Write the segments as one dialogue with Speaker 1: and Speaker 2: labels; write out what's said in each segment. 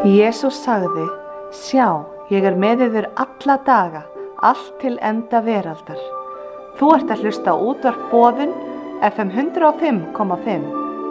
Speaker 1: Jesús sagði: Sjá, ég með yður alla daga, allt til enda veraldar. Þú ert að hlusta á útvarp Boðun, FM 105,5.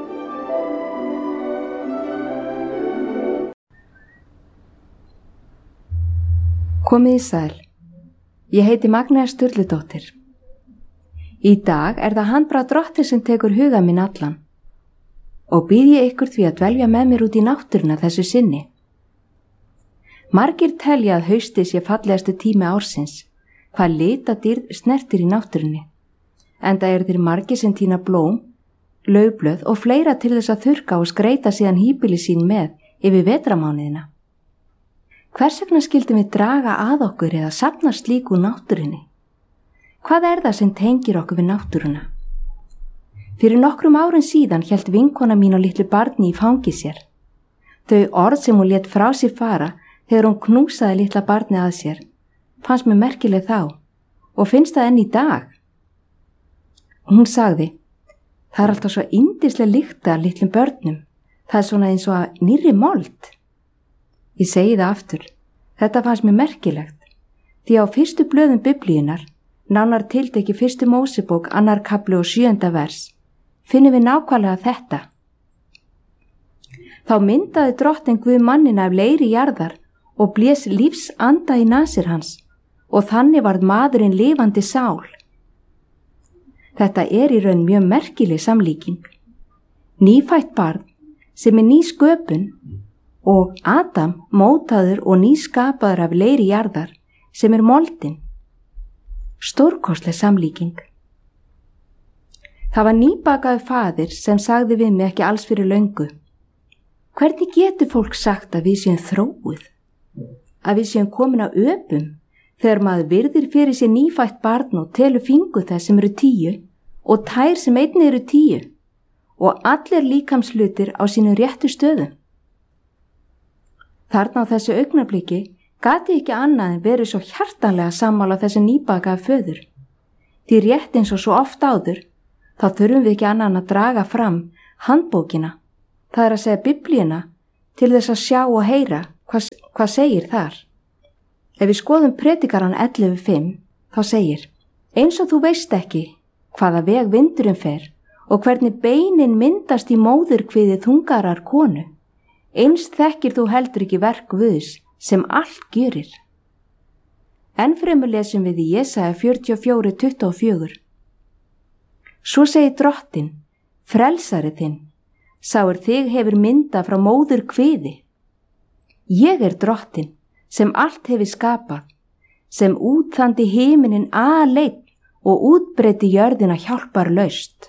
Speaker 2: Komið í sæl. Ég heiti Magnea Sturludóttir. Í dag það handbragð Drottins sem tekur huga minn allan og býð ég ykkur því að dvelja með mér út í náttúruna þessu sinni. Margir telja að haustið sé fallegastu tími ársins, hvað litadýrð snertir í náttúrunni, enda þeir margir sem tína blóm, laufblöð og fleira til þess að þurrka og skreita síðan híbýli sín með yfir vetramánuðina. Hvers vegna skildum við draga að okkur eða safna slíku úr náttúrunni? Hvað það sem tengir okkur við náttúruna? Fyrir nokkrum árum síðan hélt vinkona mín og litlu barni í fangi sér. Þau orð sem hún lét frá sér fara þegar hún knúsaði litla barni að sér fannst mér merkileg þá og finnst það enn í dag. Hún sagði: Það alltaf svo yndisleg lykt af litlum börnum. Það svona eins og að nýrri mold. Ég segi það aftur. Þetta fannst mér merkilegt, því á fyrstu blöðum Biblíunnar, nánar tiltekið fyrstu Mósebók 2. kafli og 7. vers, finnum við nákvæmlega þetta. Þá myndaði Drottinn Guð manninn af leiri jarðar og blés lífsanda í nasir hans, og þannig varð maðurinn lifandi sál. Þetta í raun mjög merkileg samlíking. Nýfætt barn sem ný sköpun og Adam mótaður og nýskapaður af leiri jarðar sem moldin. Stórkostleg samlíking. Það var nýbakaður faðir sem sagði við mig ekki alls fyrir löngu: Hvernig getur fólk sagt að við séum þróuð? Að við séum komin á öpum þegar maður virðir fyrir sér nýfætt barn og telur fingur þess sem 10 og tær sem einnig 10 og allir líkamshlutir á sínum réttu stöðum. Þarna á þessu augnabliki gat ég ekki annað en verið svo hjartanlega sammála þessu nýbakaða föður. Því rétt eins og svo oft áður, þá þurfum við ekki annað en að draga fram handbókina, það að segja Biblíuna, til þess að sjá og heyra hvað segir þar. Ef við skoðum Predikarann 11:5, þá segir: Eins og þú veist ekki hvaða veg vindurinn fer og hvernig beinin myndast í móðurkviði þungarar konu, eins þekkir þú heldur ekki verk Guðs sem allt gjörir. Ennfremur lesum við í Jesaja 44:24. Svo segir Drottinn, frelsari þinn, sá þig hefur mynda frá móðurkviði. Ég Drottinn, sem allt hefur skapað, sem útþandi himinin aleinn og útbreiddi jörðina hjálparlaust.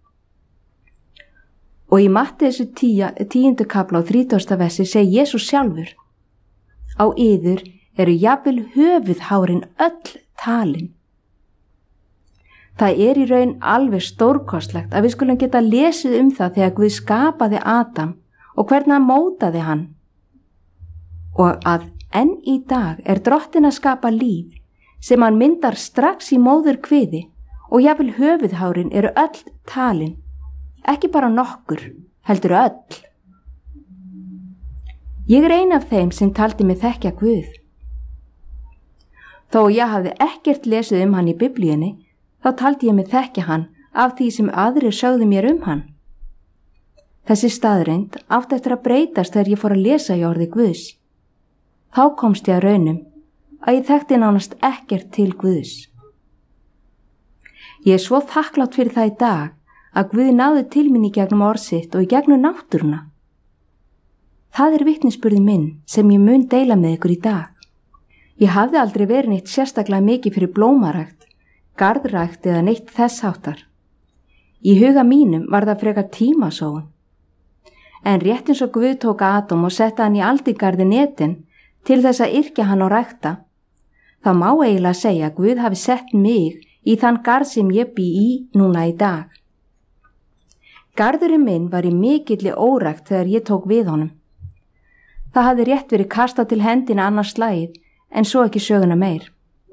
Speaker 2: Og í Matteusar 10. kafla og 30. versi segir Jesús sjálfur: Á yður jafnvel höfuðhárin öll talin. Það í raun alveg stórkostlegt að við skulum geta lesið það þegar Guð skapaði Adam og hvernig hann mótaði hann. Og að enn í dag Drottinn að skapa líf sem hann myndar strax í móðurkviði og jafnvel höfuðhárin öll talin, ekki bara nokkur, heldur öll. Ég ein af þeim sem taldi mig þekkja Guð. Þó ég hafði ekkert lesið hann í Biblíunni, þá taldi ég mig þekkja hann af því sem aðrir sögðu mér hann. Þessi staðreynd átti eftir að breytast þegar ég fór að lesa í orði Guðs. Þá komst ég að raunum að ég þekkti nánast ekkert til Guðs. Ég svo þakklátt fyrir það í dag að Guð náði til mín í gegnum orð sitt og í gegnum náttúruna. Það vitnisburður minn sem ég mun deila með ykkur í dag. Ég hafði aldrei verið neitt sérstaklega mikið fyrir blómarækt, garðrækt eða neitt þess háttar. Í huga mínum var það frekar tímasóun. En rétt eins og Guð tók Adam og setta hann í aldingarðin Eden til þess að yrkja hann og rækta, þá má eiginlega segja að Guð hafi sett mig í þann garð sem ég bý í núna í dag. Garðurinn minn var í mikilli órækt þegar ég tók við honum. Það hafði rétt verið kastað til hendina annars slagið, en svo ekki söguna meir.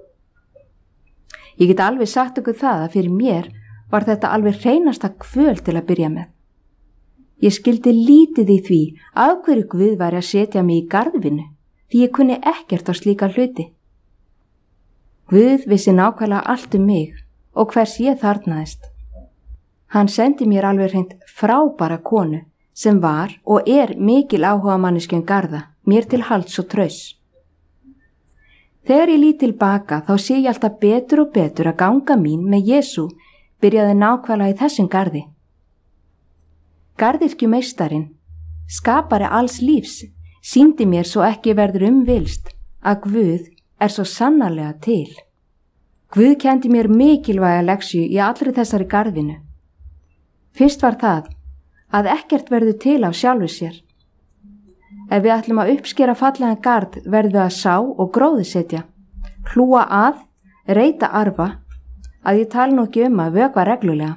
Speaker 2: Ég get alveg sagt ykkur það að fyrir mér var þetta alveg hreinasta kvöl til að byrja með. Ég skildi lítið í því af hverju Guð væri að setja mig í garðvinnu, því ég kunni ekkert á slíka hluti. Guð vissi nákvæmlega allt mig og hvers ég þarfnaðist. Hann sendi mér alveg hreint frábæra konu sem var og mikil áhugamanneskju garða, mér til halds og traus. Þegar ég lít tilbaka þá sé ég alltaf betur og betur að ganga mín með Jesú byrjaði nákvæmlega í þessum garði. Garðyrkjumeistarinn, skapari alls lífs, sýndi mér svo ekki verður vilst að Guð svo sannarlega til. Guð kenndi mér mikilvæga leksju í allri þessari garðvinnu. Fyrst var það að ekkert verður til af sjálfu sér. Ef við ætlum að uppskera fallegan garð verðum við að sá og gróðursetja, hlúa að, reyta arfa, að ég tala nú ekki að vökva reglulega.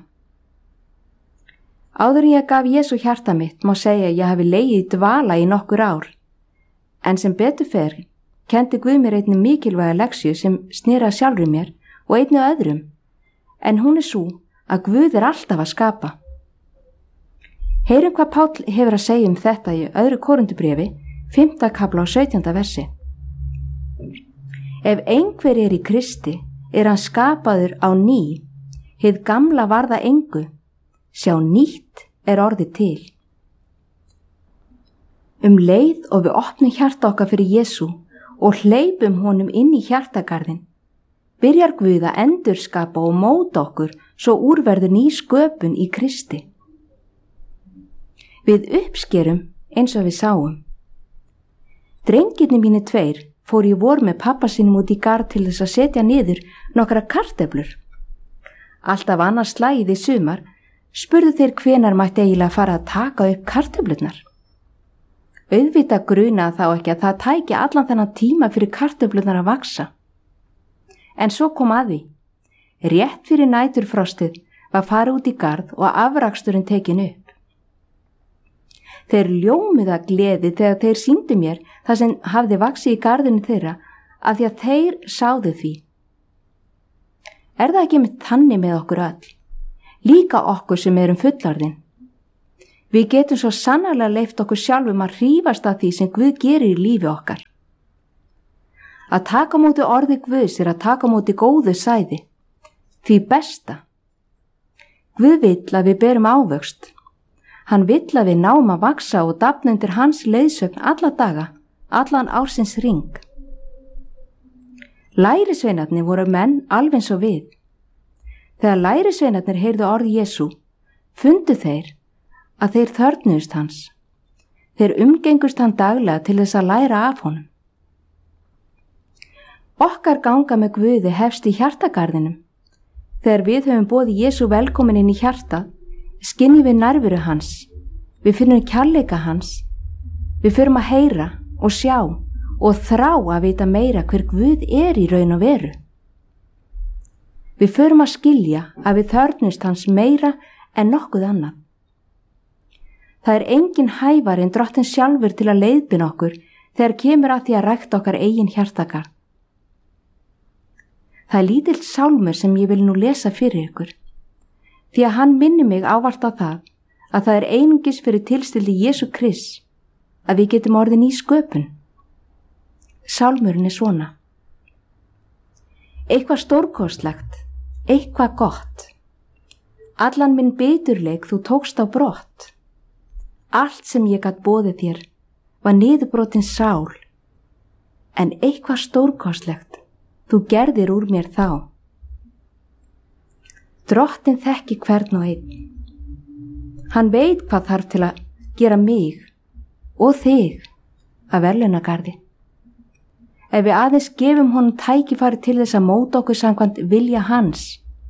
Speaker 2: Áður en ég gaf Jesú hjarta mitt má segja að ég hafi legið í dvala í nokkur ár, en sem betur fer kenndi Guð mér einnig mikilvæga leksju sem sneri að sjálfri mér og einnig öðrum, en hún sú að Guð alltaf að skapa. Heyrum hvað Páll hefur að segja þetta í 2. Korintubréfi, 5. kafla og 17. versi. Ef einhver í Kristi hann skapaður á ný, hið gamla varða engu, sjá nýtt orðið til. Leið og við opnum hjarta okkar fyrir Jesú og hleypum honum inn í hjartagarðin, byrjar Guð að endurskapa og móta okkur svo úrverður ný sköpun í Kristi. Við uppskerum eins og við sáum. Drengirnir mínir 2 fóru í vor með pappa sínum út í garð til þess að setja niður nokkra kartöflur. Alltaf annars slagið í sumar spurðu þeir hvenær mætti eiginlega fara að taka upp kartöflurnar. Auðvitað grunaði þá ekki að það tæki allan þennan tíma fyrir kartöflurnar að vaksa. En svo kom að því. Rétt fyrir næturfrostið var farið út í garð og afraksturinn tekin upp. Þeir ljómuðu af gleði þegar þeir sýndu mér það sem hafði vaxið í garðinu þeirra af því að þeir sáðu því. Það ekki með þannig með okkur öll? Líka okkur sem erum fullorðin. Við getum svo sannarlega leyft okkur sjálfum að hrífast af því sem Guð gerir í lífi okkar. Að taka móti orði Guðs að taka móti góðu sæði, því besta. Guð vill að við berum ávöxt. Hann vill að við náum að vaksa og dafna undir hans leiðsögn alla daga, allan ársins hring. Lærisveinarnir voru menn alveg eins og við. Þegar lærisveinarnir heyrðu orð Jesú, fundu þeir að þeir þörfnuðust hans. Þeir umgengust hann daglega til þess að læra af honum. Okkar ganga með Guði hefst í hjartagarðinum. Þegar við höfum boðið Jesú velkomin inn í hjartað, skinnjum við nærveru hans, við finnum kærleika hans, við förum að heyra og sjá og þrá að vita meira hver Guð í raun og veru. Við förum að skilja að við þörfnumst hans meira en nokkuð annað. Það engin hæfari en Drottinn sjálfur til að leiðbeina okkur þegar kemur að því að rækta okkar eigin hjartagarð. Það lítill sálmur sem ég vil nú lesa fyrir ykkur, því að hann minnir mig ávallt á það að það einungis fyrir tilstildi Jesú Krists að við getum orðin í sköpun. Sálmurinn svona. Eitthvað stórkostlegt, eitthvað gott. Allan minn biturleik þú tókst á brott. Allt sem ég gat boðið þér var niðurbrotin sál, en eitthvað stórkostlegt þú gerðir úr mér þá. Drottinn þekki hvern og einn. Hann veit hvað þarf til að gera mig og þig að verðlaunagarði. Ef við aðeins gefum honum tækifæri til þess að móta okkur samkvæmt vilja hans.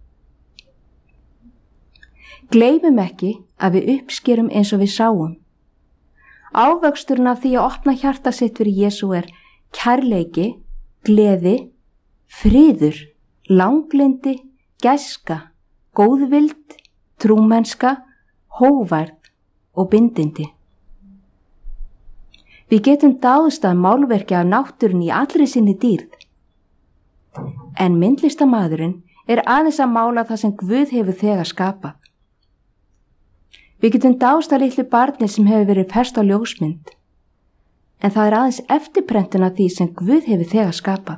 Speaker 2: Gleymum ekki að við uppskerum eins og við sáum. Ávöxturinn af því að opna hjarta sitt fyrir Jesú kærleiki, gleði, friður, langlindi, gæska, góðvild, trúmennska, hógværð og bindindi. Við getum dáðst að málverki af náttúrunni í allri sinni dýrð. En myndlistarmaðurinn aðeins að mála það sem Guð hefur þegar skapað. Við getum dást að litlu barni sem hefur verið fest á ljósmynd, en það aðeins eftirprentun af því sem Guð hefur þegar skapað.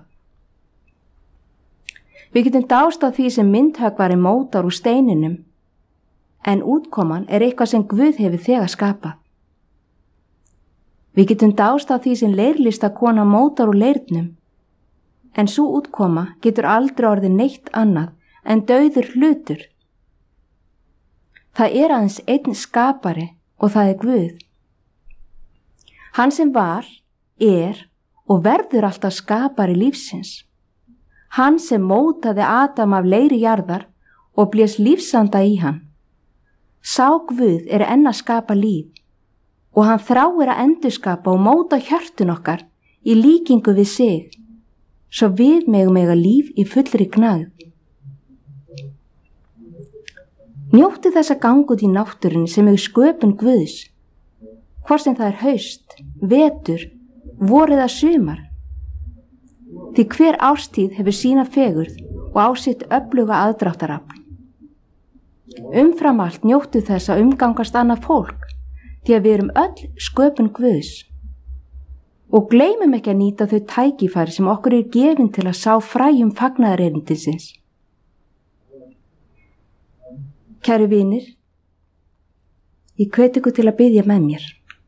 Speaker 2: Við getum dást að því sem myndhöggvari mótar úr steininum, en útkoman eitthvað sem Guð hefur þegar skapað. Við getum dást að því sem leirlistakona mótar úr leirnum, en sú útkoma getur aldrei orðið neitt annað en dauður hlutur. Það aðeins einn skapari og það Guð. Hann sem var, og verður alltaf skapari lífsins. Hann sem mótaði Adam af leiri jarðar og blés lífsanda í hann. Sá Guð enn að skapa líf og hann þráir að endurskapa og móta hjörtun okkar í líkingu við sig, svo við megum eiga líf í fullri gnægð. Njóttu þess að ganga út í náttúrunni sem sköpun Guðs, hvort sem það haust, vetur, vor eða sumar. Því hver árstíð hefur sína fegurð og á sitt öfluga aðdráttarafl. Umfram allt njóttu þess að umgangast annað fólk, því að við erum öll sköpun Guðs. Og gleymum ekki að nýta þau tækifæri sem okkur gefin til að sá fræjum fagnaðarerindisins. Kæru vinir, ég hvet ykkur til að biðja með mér.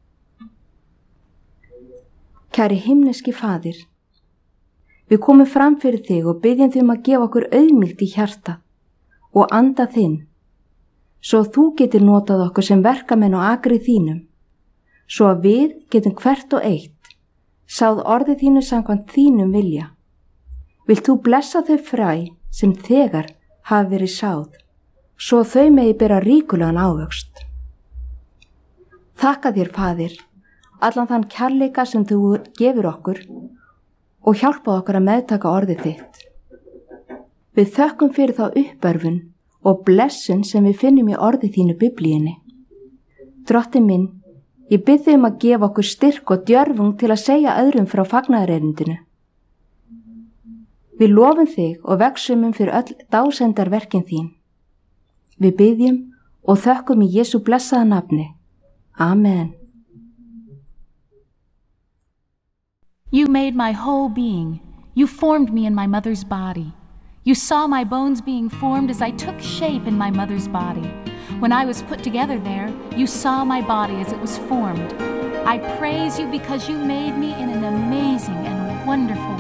Speaker 2: Kæri himneski Faðir, við komum fram fyrir þig og biðjum þig að gefa okkur auðmýkt í hjarta og anda þinn, svo þú getur notað okkur sem verkamenn og akri þínum, svo að við getum hvert og eitt sáð orðið þínu samkvæmt þínum vilja. Vilt þú blessa þau fræ sem þegar hafa verið sáð, svo þau megi bera ríkulegan ávöxt. Þakka þér, Faðir, allan þann kærleika sem þú gefur okkur og hjálpað okkur að meðtaka orðið þitt. Við þökkum fyrir þá uppörfun og blessun sem við finnum í orði þínu Biblíunni. Drottinn minn, ég bið þig að gefa okkur styrk og djörfung til að segja öðrum frá fagnaðarerindinu. Við lofum þig og vegsumum fyrir öll dásendarverkin þín. Við biðjum og þökkum í Jesú blessaða nafni. Amen.
Speaker 3: You made my whole being. You formed me in my mother's body. You saw my bones being formed as I took shape in my mother's body. When I was put together there, you saw my body as it was formed. I praise you because you made me in an amazing and wonderful